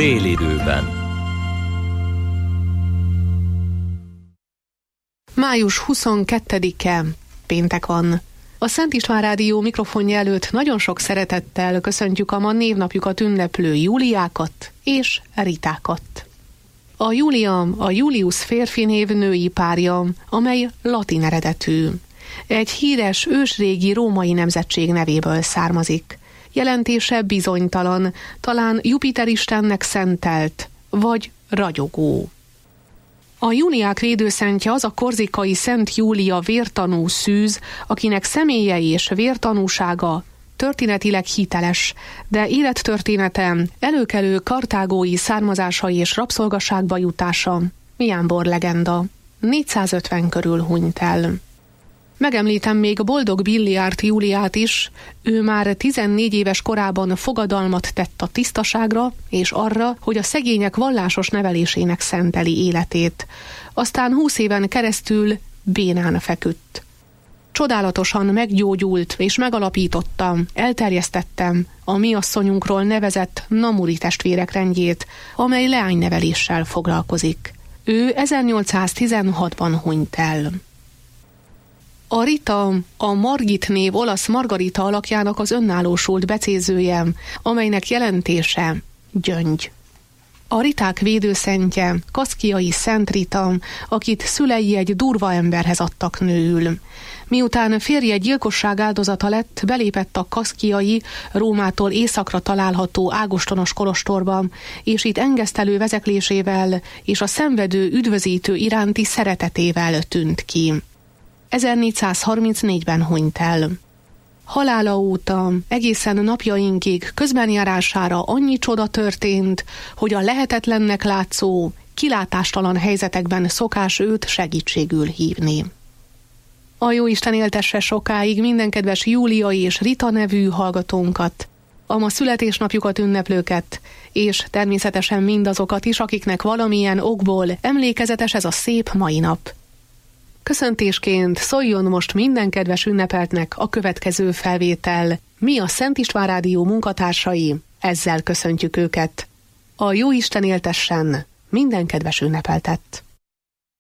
Délidőben. Május 22-e, péntek van. A Szent István Rádió mikrofonja előtt nagyon sok szeretettel köszöntjük a ma névnapjukat ünneplő Júliákat és Ritákat. A Júlia a Julius férfi név női párja, amely latin eredetű. Egy híres ősrégi római nemzetség nevéből származik. Jelentése bizonytalan, talán Jupiter istennek szentelt, vagy ragyogó. A Júliák védőszentje az a korzikai Szent Júlia vértanú szűz, akinek személye és vértanúsága történetileg hiteles, de élettörténete előkelő kartágói származásai és rabszolgaságba jutása jámbor legenda. 450 körül hunyt el. Megemlítem még Boldog Billiárt Júliát is, ő már 14 éves korában fogadalmat tett a tisztaságra és arra, hogy a szegények vallásos nevelésének szenteli életét. Aztán 20 éven keresztül bénán feküdt. Csodálatosan meggyógyult és megalapította, elterjesztette a mi asszonyunkról nevezett Namuri testvérek rendjét, amely leányneveléssel foglalkozik. Ő 1816-ban hunyt el. A Rita a Margit név olasz Margarita alakjának az önállósult becézője, amelynek jelentése gyöngy. A Riták védőszentje Kaszkiai Szent Rita, akit szülei egy durva emberhez adtak nőül. Miután férje gyilkosság áldozata lett, belépett a kaszkiai, Rómától északra található ágostonos kolostorba, és itt engesztelő vezeklésével és a szenvedő üdvözítő iránti szeretetével tűnt ki. 1434-ben hunyt el. Halála óta egészen napjainkig közbenjárására annyi csoda történt, hogy a lehetetlennek látszó, kilátástalan helyzetekben szokás őt segítségül hívni. A Jóisten éltesse sokáig minden kedves Júlia és Rita nevű hallgatónkat, a ma születésnapjukat ünneplőket, és természetesen mindazokat is, akiknek valamilyen okból emlékezetes ez a szép mai nap. Köszöntésként szóljon most minden kedves ünnepeltnek a következő felvétel. Mi a Szent István Rádió munkatársai, ezzel köszöntjük őket. A Jóisten éltessen minden kedves ünnepeltet!